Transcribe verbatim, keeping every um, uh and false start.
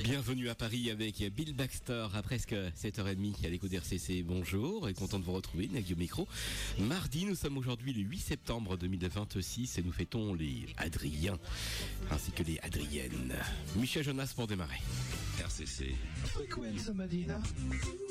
Bienvenue à Paris avec Bill Baxter à presque sept heures trente à l'écoute d'R C C. Bonjour et content de vous retrouver, Nagui au micro. Mardi, nous sommes aujourd'hui le huit septembre deux mille vingt-six et nous fêtons les Adriens ainsi que les Adriennes. Michel Jonas pour démarrer. R C C. Frequenza Madina.